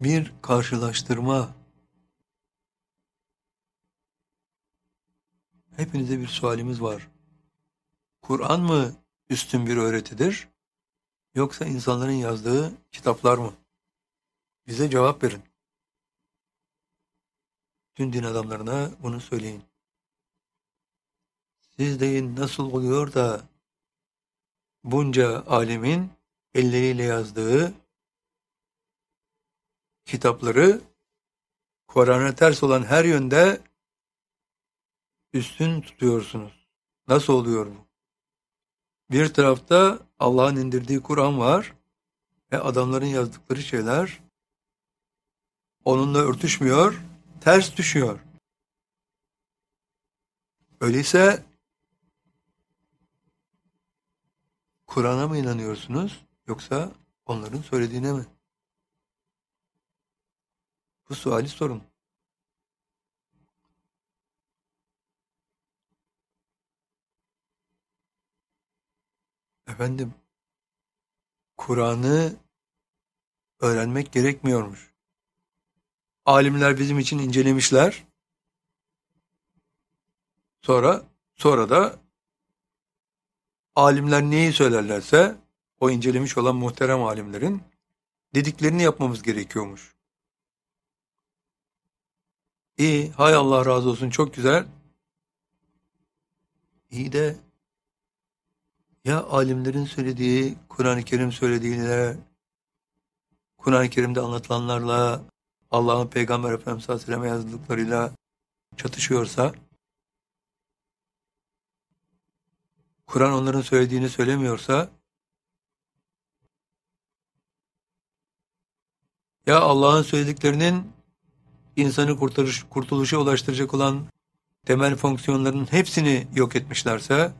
Bir karşılaştırma. Hepinize bir sualimiz var. Kur'an mı üstün bir öğretidir, yoksa insanların yazdığı kitaplar mı? Bize cevap verin. Tüm din adamlarına bunu söyleyin. Siz deyin, nasıl oluyor da bunca alemin elleriyle yazdığı kitapları Kur'an'a ters olan her yönde üstün tutuyorsunuz? Nasıl oluyor bu? Bir tarafta Allah'ın indirdiği Kur'an var ve adamların yazdıkları şeyler onunla örtüşmüyor, ters düşüyor. Öyleyse Kur'an'a mı inanıyorsunuz, yoksa onların söylediğine mi? Bu suali sorun. Efendim, Kur'an'ı öğrenmek gerekmiyormuş. Alimler bizim için incelemişler. Sonra da alimler neyi söylerlerse, o incelemiş olan muhterem alimlerin dediklerini yapmamız gerekiyormuş. İyi, hay Allah razı olsun, çok güzel. İyi de ya alimlerin söylediği, Kur'an-ı Kerim söylediğiyle, Kur'an-ı Kerim'de anlatılanlarla, Allah'ın Peygamber Efendimiz Aleyhisselam'a yazdıklarıyla çatışıyorsa, Kur'an onların söylediğini söylemiyorsa, ya Allah'ın söylediklerinin insanı kurtuluşa ulaştıracak olan temel fonksiyonlarının hepsini yok etmişlerse,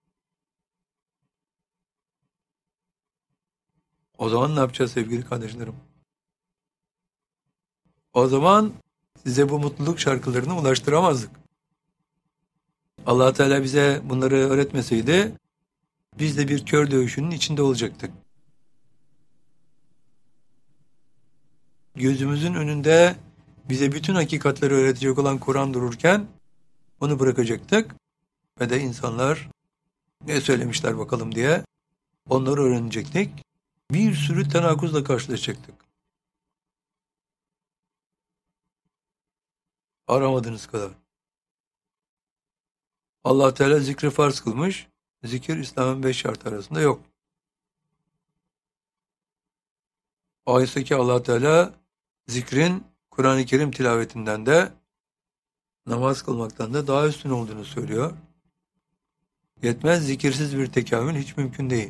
o zaman ne yapacağız sevgili kardeşlerim? O zaman size bu mutluluk şarkılarını ulaştıramazdık. Allah Teala bize bunları öğretmeseydi, biz de bir kör dövüşünün içinde olacaktık. Gözümüzün önünde bize bütün hakikatleri öğretecek olan Kur'an dururken, onu bırakacaktık ve de insanlar ne söylemişler bakalım diye onları öğrenecektik. Bir sürü tenakuzla karşılaşacaktık. Aramadığınız kadar. Allah Teala zikri farz kılmış. Zikir İslam'ın 5 şartı arasında yok. Oysa ki Allah Teala zikrin Kur'an-ı Kerim tilavetinden de namaz kılmaktan da daha üstün olduğunu söylüyor. Yetmez, zikirsiz bir tekamül hiç mümkün değil.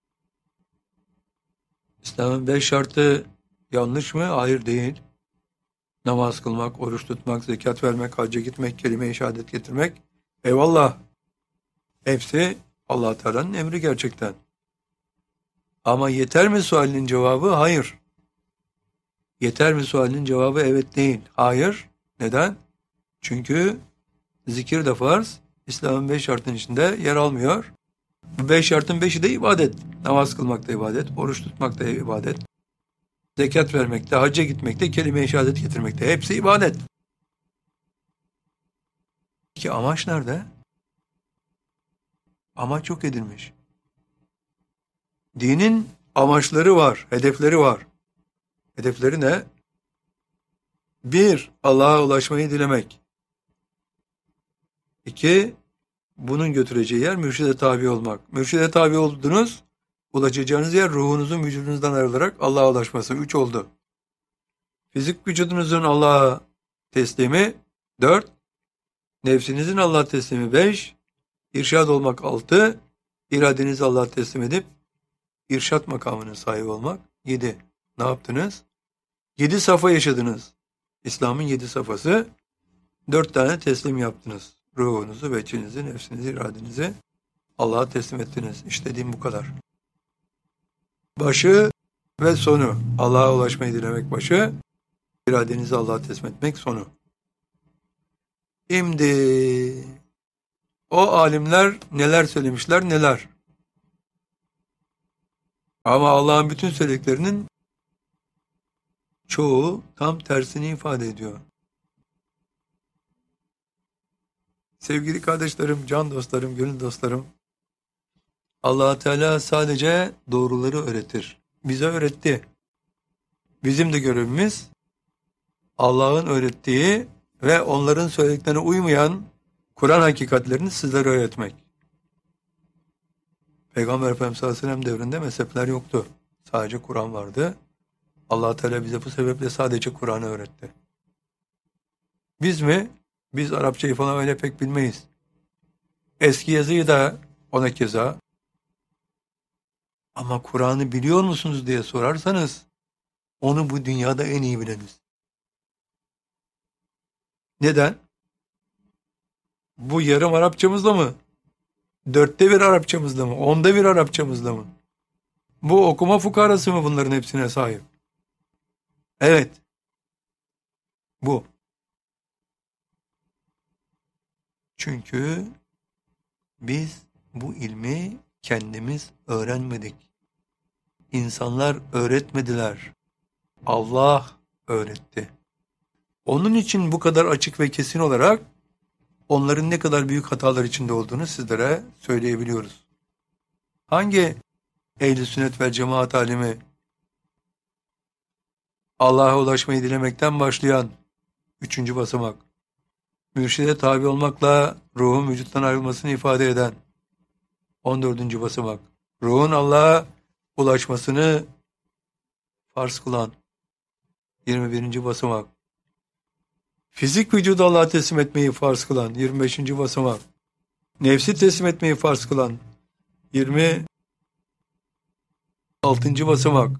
İslam'ın 5 şartı yanlış mı? Hayır, değil. Namaz kılmak, oruç tutmak, zekat vermek, hacca gitmek, kelime-i şehadet getirmek. Eyvallah. Hepsi Allah Teala'nın emri gerçekten. Ama yeter mi sualinin cevabı? Hayır. Yeter mi sualinin cevabı evet değil. Hayır. Neden? Çünkü zikir de farz, İslam'ın 5 şartının içinde yer almıyor. Bu 5 şartın 5'i de ibadet. Namaz kılmak da ibadet, oruç tutmak da ibadet, zekat vermek de, hacca gitmek de, kelime-i şehadet getirmek de, hepsi ibadet. Peki amaç nerede? Amaç yok edilmiş. Dinin amaçları var, hedefleri var. Hedefleri ne? Bir, Allah'a ulaşmayı dilemek. İki, bunun götüreceği yer mürşide tabi olmak. Mürşide tabi oldunuz, ulaşacağınız yer ruhunuzun vücudunuzdan ayrılarak Allah'a ulaşması. 3 oldu. Fizik vücudunuzun Allah'a teslimi 4, nefsinizin Allah'a teslimi 5, irşad olmak 6, iradenizi Allah'a teslim edip irşat makamının sahibi olmak 7. Ne yaptınız? 7 safa yaşadınız. İslam'ın 7 safhası, 4 tane teslim yaptınız. Ruhunuzu, veçinizi, nefsinizi, iradenizi Allah'a teslim ettiniz. İşte dediğim bu kadar. Başı ve sonu. Allah'a ulaşmayı dilemek başı, iradenizi Allah'a teslim etmek sonu. Şimdi o alimler neler söylemişler, neler. Ama Allah'ın bütün söylediklerinin çoğu tam tersini ifade ediyor. Sevgili kardeşlerim, can dostlarım, gönül dostlarım, Allah Teala sadece doğruları öğretir. Bize öğretti. Bizim de görevimiz Allah'ın öğrettiği ve onların söylediklerine uymayan Kur'an hakikatlerini sizlere öğretmek. Peygamber Efendimiz sallallahu aleyhi ve sellem devrinde mezhepler yoktu. Sadece Kur'an vardı. Allah Teala bize bu sebeple sadece Kur'an'ı öğretti. Biz mi? Biz Arapçayı falan öyle pek bilmeyiz. Eski yazıyı da ona keza. Ama Kur'an'ı biliyor musunuz diye sorarsanız onu bu dünyada en iyi bileniz. Neden? Bu yarım Arapçamızla mı? 1/4 Arapçamızla mı? 1/10 Arapçamızla mı? Bu okuma fukarası mı bunların hepsine sahip? Evet, bu. Çünkü biz bu ilmi kendimiz öğrenmedik. İnsanlar öğretmediler. Allah öğretti. Onun için bu kadar açık ve kesin olarak onların ne kadar büyük hatalar içinde olduğunu sizlere söyleyebiliyoruz. Hangi ehl-i sünnet ve cemaat alimi Allah'a ulaşmayı dilemekten başlayan 3. basamak, mürşide tabi olmakla ruhun vücuttan ayrılmasını ifade eden 14. basamak, ruhun Allah'a ulaşmasını farz kılan 21. basamak, fizik vücudu Allah'a teslim etmeyi farz kılan 25. basamak, nefsi teslim etmeyi farz kılan 26. basamak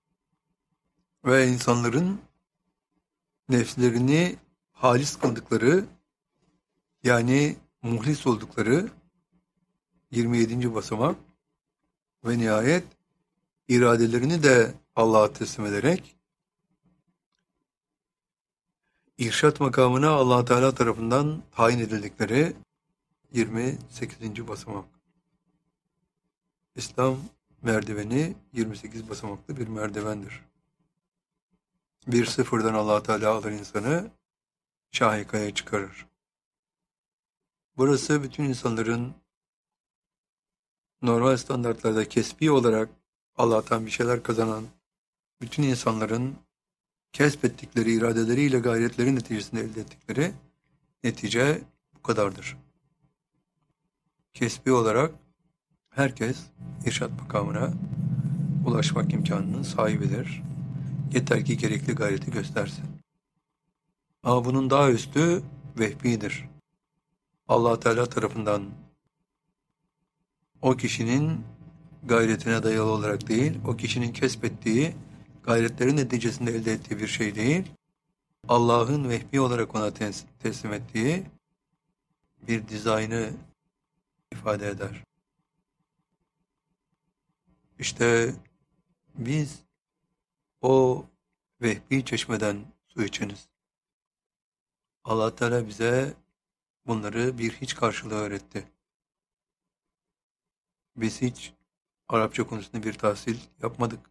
ve insanların nefslerini halis kıldıkları, yani muhlis oldukları 27. basamak ve nihayet iradelerini de Allah'a teslim ederek irşat makamına Allah Teala tarafından tayin edildikleri 28. basamak. İslam merdiveni 28 basamaklı bir merdivendir. Bir sıfırdan Allah Teala alır insanı, şahikaya çıkarır. Burası bütün insanların normal standartlarda kesbi olarak Allah'tan bir şeyler kazanan bütün insanların kesbettikleri iradeleriyle gayretleri neticesinde elde ettikleri netice bu kadardır. Kesbi olarak herkes irşat makamına ulaşmak imkanının sahibidir. Yeter ki gerekli gayreti göstersin. Ama bunun daha üstü vehbidir. Allah Teala tarafından o kişinin gayretine dayalı olarak değil, o kişinin kesbettiği gayretlerin neticesinde elde ettiği bir şey değil, Allah'ın vehbi olarak ona teslim ettiği bir dizaynı ifade eder. İşte biz o vehbi çeşmeden su içiniz. Allah Teala bize bunları bir hiç karşılığı öğretti. Biz hiç Arapça konusunda bir tahsil yapmadık.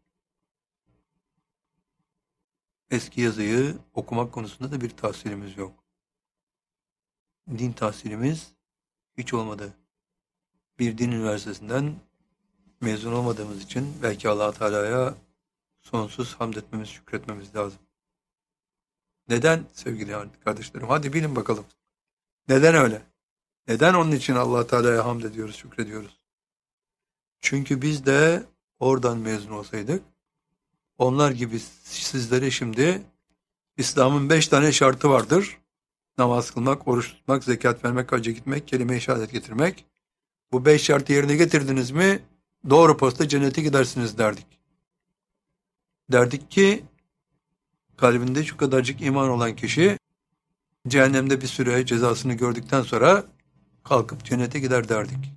Eski yazıyı okumak konusunda da bir tahsilimiz yok. Din tahsilimiz hiç olmadı. Bir din üniversitesinden mezun olmadığımız için belki Allah Teala'ya sonsuz hamd etmemiz, şükretmemiz lazım. Neden sevgili kardeşlerim? Hadi bilin bakalım. Neden öyle? Neden onun için Allah Teala'ya hamd ediyoruz, şükrediyoruz? Çünkü biz de oradan mezun olsaydık, onlar gibi sizlere şimdi İslam'ın 5 tane şartı vardır. Namaz kılmak, oruç tutmak, zekat vermek, hacca gitmek, kelime-i şehadet getirmek. Bu 5 şartı yerine getirdiniz mi doğru posta cennete gidersiniz derdik. Derdik ki kalbinde şu kadarcık iman olan kişi cehennemde bir süre cezasını gördükten sonra kalkıp cennete gider derdik.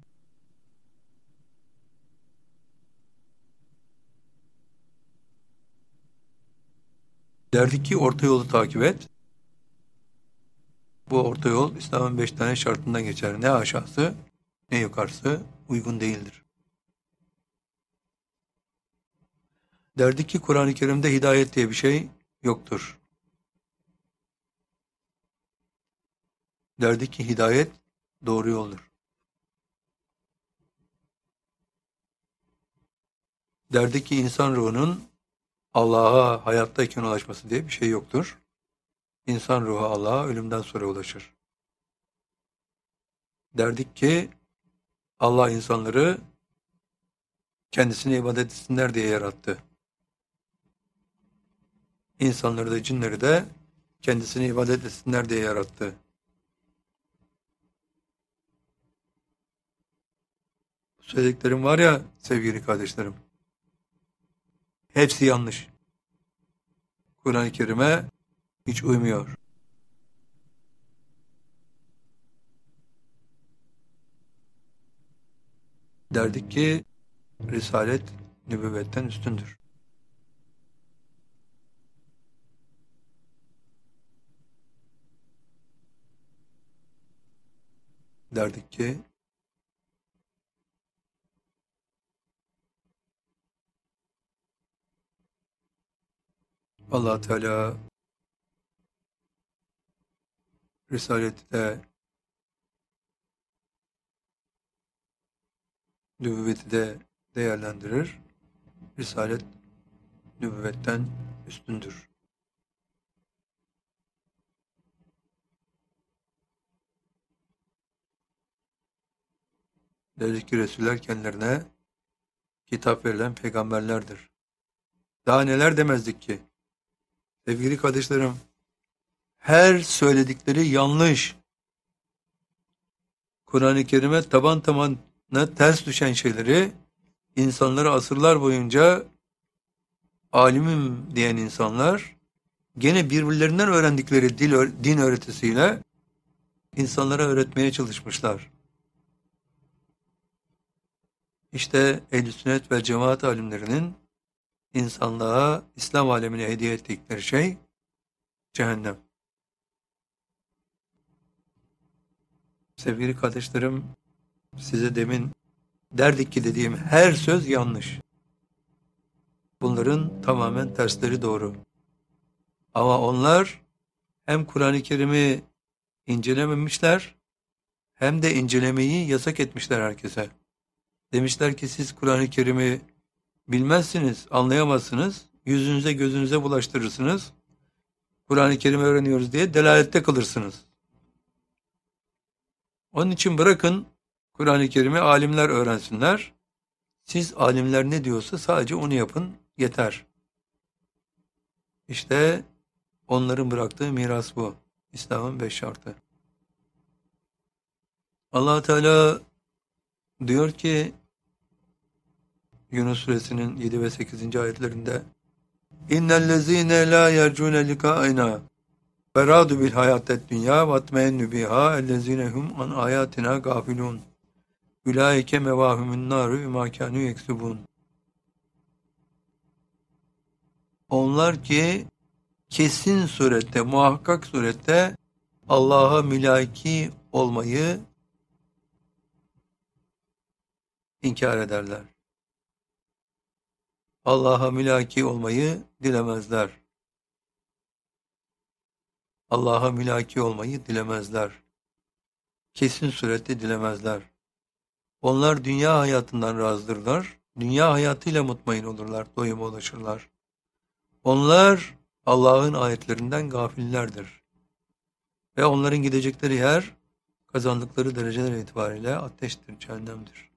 Derdik ki orta yolu takip et. Bu orta yol İslam'ın 5 tane şartından geçer. Ne aşağısı ne yukarısı uygun değildir. Derdik ki Kur'an-ı Kerim'de hidayet diye bir şey yoktur. Derdi ki hidayet doğru yoldur. Derdi ki insan ruhunun Allah'a hayattayken ulaşması diye bir şey yoktur. İnsan ruhu Allah'a ölümden sonra ulaşır. Derdik ki Allah insanları kendisine ibadet etsinler diye yarattı. İnsanları da cinleri de kendisine ibadet etsinler diye yarattı. Bu söylediklerim var ya sevgili kardeşlerim, hepsi yanlış. Kur'an-ı Kerim'e hiç uymuyor. Derdik ki Risalet nübüvvetten üstündür. Derdik ki Allah Teala Risaleti de nübüvveti de değerlendirir. Risalet nübüvvetten üstündür. Derdik ki Resuller kendilerine kitap verilen peygamberlerdir. Daha neler demezdik ki? Sevgili kardeşlerim, her söyledikleri yanlış. Kur'an-ı Kerim'e taban tabana ters düşen şeyleri insanlara asırlar boyunca alimim diyen insanlar gene birbirlerinden öğrendikleri din öğretisiyle insanlara öğretmeye çalışmışlar. İşte Ehl-i Sünnet ve Cemaat alimlerinin insanlığa, İslam alemine hediye ettikleri şey cehennem. Sevgili kardeşlerim, size demin derdik ki dediğim her söz yanlış. Bunların tamamen tersleri doğru. Ama onlar hem Kur'an-ı Kerim'i incelememişler, hem de incelemeyi yasak etmişler herkese. Demişler ki siz Kur'an-ı Kerim'i bilmezsiniz, anlayamazsınız, yüzünüze gözünüze bulaştırırsınız. Kur'an-ı Kerim'i öğreniyoruz diye delalette kalırsınız. Onun için bırakın Kur'an-ı Kerim'i alimler öğrensinler. Siz alimler ne diyorsa sadece onu yapın, yeter. İşte onların bıraktığı miras bu. İslam'ın 5 şartı. Allah Teala diyor ki Yunus suresinin 7 ve 8. ayetlerinde İnnellezîne lâ yercûne likâina berâdu bil hayâted dünyâ ve atmeyennü bihâ ellezîne hum an âyâtina gâfilûn ulaike mevâhumun nâru bimâ kânû yeksubûn. Onlar ki kesin surette, muhakkak surette Allah'a mülaki olmayı inkar ederler. Allah'a mülaki olmayı dilemezler. Allah'a mülaki olmayı dilemezler. Kesin surette dilemezler. Onlar dünya hayatından razıdırlar. Dünya hayatıyla mutmain olurlar, doyuma ulaşırlar. Onlar Allah'ın ayetlerinden gafillerdir. Ve onların gidecekleri yer, kazandıkları dereceler itibariyle ateştir, cehennemdir.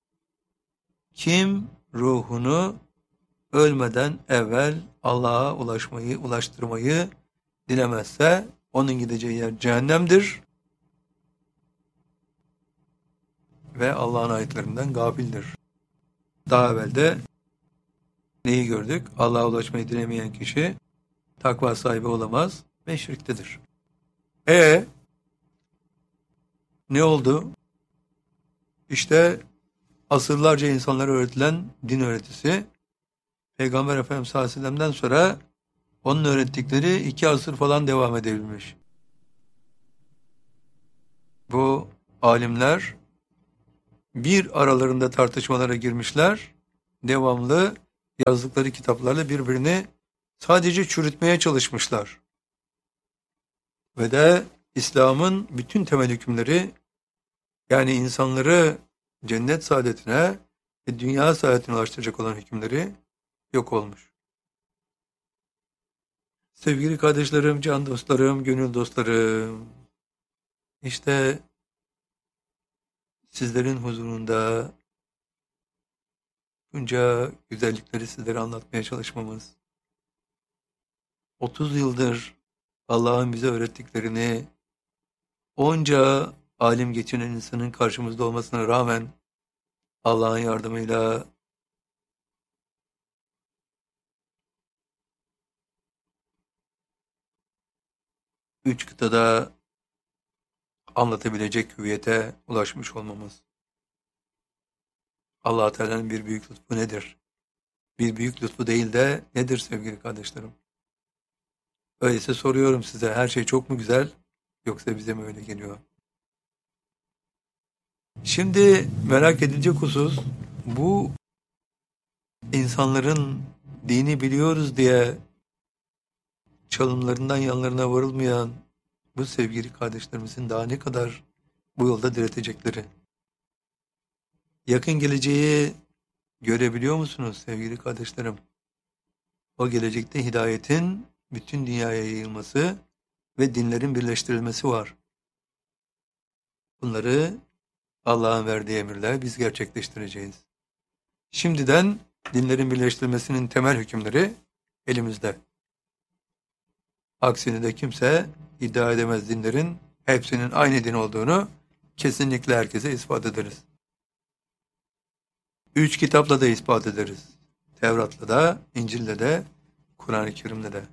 Kim ruhunu ölmeden evvel Allah'a ulaştırmayı dilemezse onun gideceği yer cehennemdir ve Allah'ın ayetlerinden gafildir. Daha evvel de neyi gördük? Allah'a ulaşmayı dilemeyen kişi takva sahibi olamaz ve şirktedir. Ne oldu? İşte asırlarca insanlara öğretilen din öğretisi Peygamber Efendimiz sallallahu aleyhi ve sellem'den sonra onun öğrettikleri 2 asır falan devam edebilmiş. Bu alimler bir aralarında tartışmalara girmişler, devamlı yazdıkları kitaplarla birbirini sadece çürütmeye çalışmışlar. Ve de İslam'ın bütün temel hükümleri, yani insanları cennet saadetine ve dünya saadetine ulaştıracak olan hükümleri yok olmuş. Sevgili kardeşlerim, can dostlarım, gönül dostlarım, işte sizlerin huzurunda bunca güzellikleri sizlere anlatmaya çalışmamız, 30 yıldır Allah'ın bize öğrettiklerini onca alim geçinen insanın karşımızda olmasına rağmen Allah'ın yardımıyla üç kıtada anlatabilecek hüviyete ulaşmış olmamız. Allah Teala'nın bir büyük lütfu nedir? Bir büyük lütfu değil de nedir sevgili kardeşlerim? Öyleyse soruyorum size, her şey çok mu güzel, yoksa bize mi öyle geliyor? Şimdi merak edilecek husus, bu insanların dini biliyoruz diye çalımlarından yanlarına varılmayan bu sevgili kardeşlerimizin daha ne kadar bu yolda diretecekleri. Yakın geleceği görebiliyor musunuz sevgili kardeşlerim? O gelecekte hidayetin bütün dünyaya yayılması ve dinlerin birleştirilmesi var. Bunları Allah'ın verdiği emirle biz gerçekleştireceğiz. Şimdiden dinlerin birleştirilmesinin temel hükümleri elimizde. Aksini de kimse iddia edemez, dinlerin hepsinin aynı din olduğunu kesinlikle herkese ispat ederiz. 3 kitapla da ispat ederiz. Tevrat'la da, İncil'le de, Kur'an-ı Kerim'le de.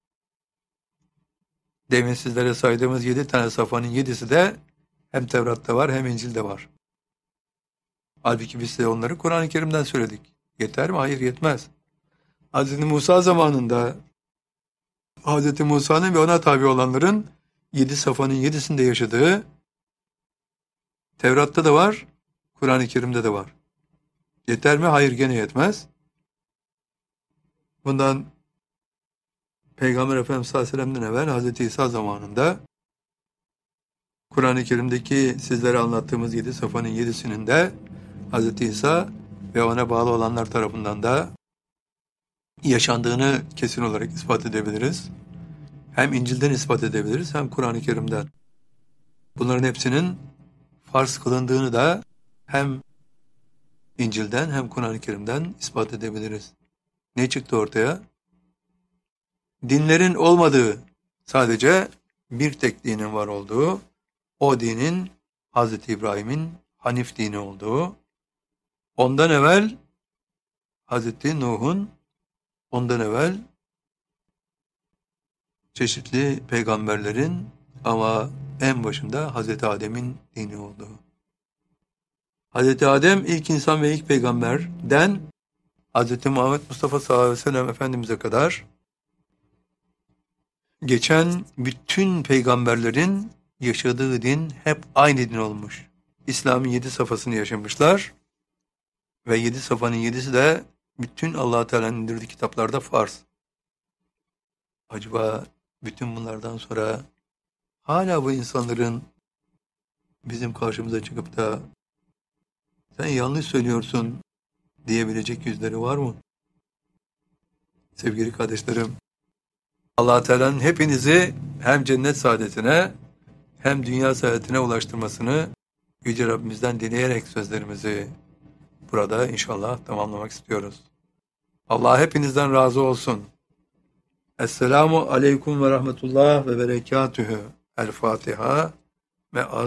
Demin sizlere saydığımız 7 tane safhanın 7'si de hem Tevrat'ta var hem İncil'de var. Halbuki biz size onları Kur'an-ı Kerim'den söyledik. Yeter mi? Hayır, yetmez. Hz. Musa zamanında Hz. Musa'nın ve ona tabi olanların 7 safhanın 7'sinde yaşadığı Tevrat'ta da var, Kur'an-ı Kerim'de de var. Yeter mi? Hayır, gene yetmez. Bundan Peygamber Efendimiz sallallahu aleyhi ve sellem'den evvel Hz. İsa zamanında Kur'an-ı Kerim'deki sizlere anlattığımız 7 safhanın 7'sinin de Hz. İsa ve ona bağlı olanlar tarafından da yaşandığını kesin olarak ispat edebiliriz. Hem İncil'den ispat edebiliriz hem Kur'an-ı Kerim'den. Bunların hepsinin farz kılındığını da hem İncil'den hem Kur'an-ı Kerim'den ispat edebiliriz. Ne çıktı ortaya? Dinlerin olmadığı, sadece bir tek dinin var olduğu, o dinin Hz. İbrahim'in Hanif dini olduğu, ondan evvel Hz. Nuh'un, ondan evvel çeşitli peygamberlerin ama en başında Hz. Adem'in dini olduğu. Hz. Adem ilk insan ve ilk peygamberden Hz. Muhammed Mustafa sallallahu aleyhi ve sellem Efendimiz'e kadar geçen bütün peygamberlerin yaşadığı din hep aynı din olmuş. İslam'ın 7 safhasını yaşamışlar ve 7 safhanın 7'si de bütün Allah-u Teala'nın indirdiği kitaplarda farz. Acaba bütün bunlardan sonra hala bu insanların bizim karşımıza çıkıp da sen yanlış söylüyorsun diyebilecek yüzleri var mı? Sevgili kardeşlerim, Allah Teala'nın hepinizi hem cennet saadetine hem dünya saadetine ulaştırmasını Yüce Rabbimizden dileyerek sözlerimizi burada inşallah tamamlamak istiyoruz. Allah hepinizden razı olsun. Esselamu aleyküm ve rahmetullah ve berekatühü. El Fatiha ve